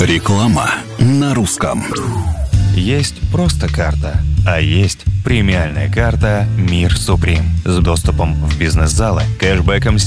Реклама на русском. Есть просто карта, а есть премиальная карта «Мир Суприм» с доступом в бизнес-залы, кэшбэком